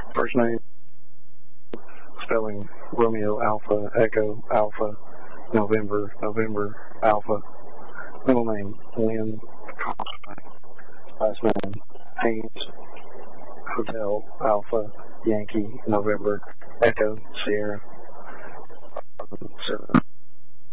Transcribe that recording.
First name, spelling Romeo Alpha, Echo Alpha, November, November Alpha. Middle name, Lynn Cosby. Last name, Haynes, Hotel Alpha, Yankee, November, Echo, Sierra, 7.